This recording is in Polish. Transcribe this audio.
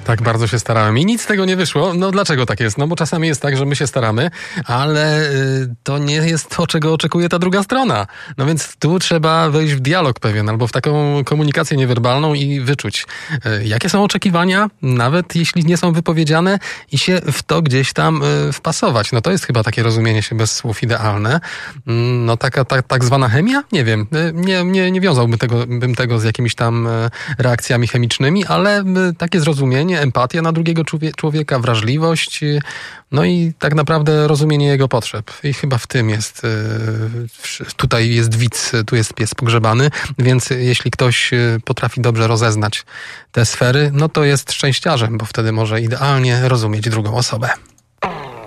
Tak bardzo się starałem i nic z tego nie wyszło. No dlaczego tak jest? No bo czasami jest tak, że my się staramy, ale to nie jest to, czego oczekuje ta druga strona. No więc tu trzeba wejść w dialog pewien, albo w taką komunikację niewerbalną i wyczuć, jakie są oczekiwania, nawet jeśli nie są wypowiedziane, i się w to gdzieś tam wpasować. No to jest chyba takie rozumienie się bez słów idealne. No taka tak zwana chemia? Nie wiem. Nie wiązałbym tego z jakimiś tam reakcjami chemicznymi, ale takie zrozumienie, empatia na drugiego człowieka, wrażliwość, no i tak naprawdę rozumienie jego potrzeb. I chyba w tym jest, tutaj jest widz, tu jest pies pogrzebany, więc jeśli ktoś potrafi dobrze rozeznać te sfery, no to jest szczęściarzem, bo wtedy może idealnie rozumieć drugą osobę.